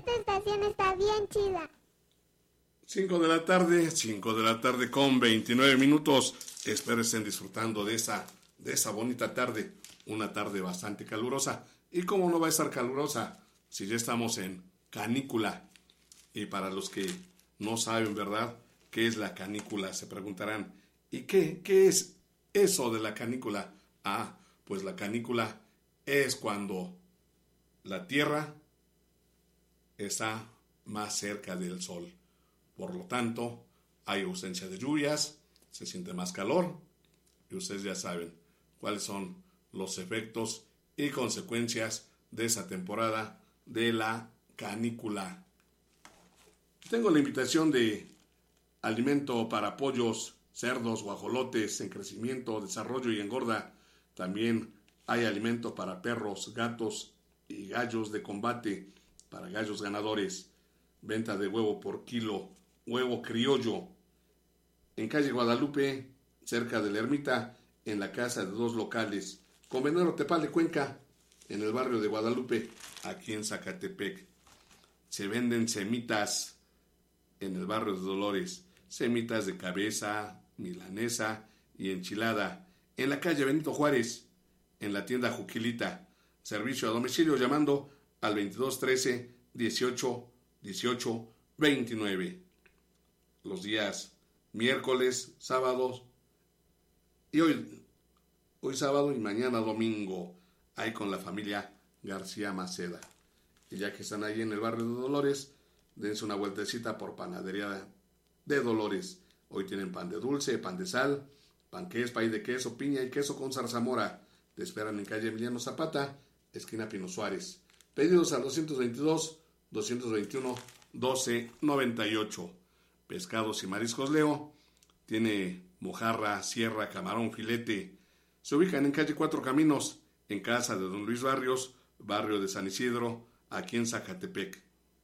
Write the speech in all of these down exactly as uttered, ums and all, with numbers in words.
esta estación está bien chida. cinco de la tarde, cinco de la tarde con veintinueve minutos. Espero estén disfrutando de esa, de esa bonita tarde. Una tarde bastante calurosa. ¿Y cómo no va a estar calurosa si ya estamos en canícula? Y para los que no saben, ¿verdad?, ¿qué es la canícula? Se preguntarán, ¿y qué, qué es eso de la canícula? Ah, pues la canícula es cuando la Tierra está más cerca del Sol. Por lo tanto, hay ausencia de lluvias, se siente más calor, y ustedes ya saben cuáles son los efectos y consecuencias de esa temporada de la canícula. Tengo la invitación de alimento para pollos, cerdos, guajolotes en crecimiento, desarrollo y engorda. También hay alimento para perros, gatos y gallos de combate, para gallos ganadores. Venta de huevo por kilo, huevo criollo. En calle Guadalupe, cerca de la ermita, en la casa de dos locales. Convenero Tepal de Cuenca, en el barrio de Guadalupe, aquí en Zacatepec. Se venden semitas en el barrio de Dolores. Semitas de cabeza, milanesa y enchilada. En la calle Benito Juárez, en la tienda Juquilita. Servicio a domicilio llamando al veintidós trece dieciocho dieciocho veintinueve. Los días miércoles, sábados y hoy, hoy sábado y mañana domingo, ahí con la familia García Maceda. Y ya que están ahí en el barrio de Dolores, dense una vueltecita por Panadería de Dolores. Hoy tienen pan de dulce, pan de sal, panqués, pay de queso, piña y queso con zarzamora. Te esperan en calle Emiliano Zapata, esquina Pino Suárez. Pedidos al doscientos veintidós, doscientos veintiuno, doce noventa y ocho. Pescados y mariscos Leo. Tiene mojarra, sierra, camarón, filete. Se ubican en calle Cuatro Caminos, en casa de don Luis Barrios, barrio de San Isidro, aquí en Zacatepec.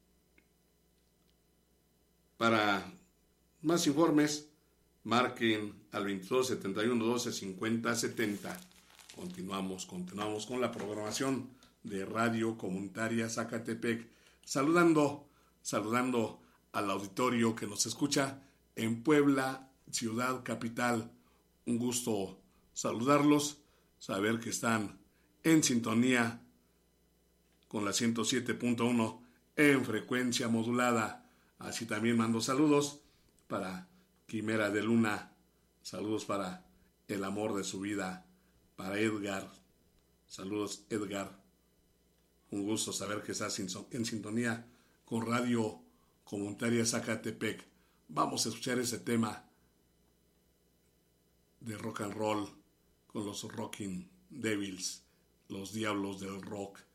Para más informes, marquen al veintidós setenta y uno doce cincuenta setenta. Continuamos, continuamos con la programación de Radio Comunitaria Zacatepec. Saludando, saludando al auditorio que nos escucha en Puebla, ciudad capital. Un gusto saludarlos, saber que están en sintonía con la ciento siete punto uno en frecuencia modulada. Así también mando saludos para Quimera de Luna, saludos para el amor de su vida, para Edgar. Saludos, Edgar. Un gusto saber que estás en sintonía con Radio Comunitaria Zacatepec. Vamos a escuchar ese tema de rock and roll con los Rocking Devils, los diablos del rock.